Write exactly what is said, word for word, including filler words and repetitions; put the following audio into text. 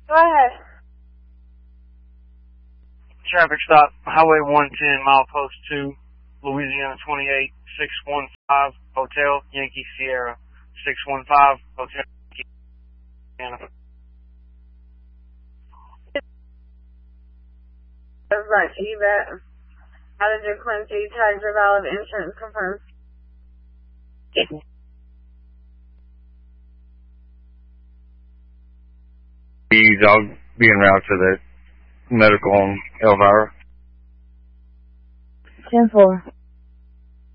Go ahead. Traffic stop, Highway one ten, milepost two, Louisiana twenty-eight, six one five, Hotel Yankee Sierra, six one five, Hotel Yankee Sierra. That's right, you bet. How did your claim fee tags or valid insurance confirm? I'll be en route to the medical on Elvira. ten four.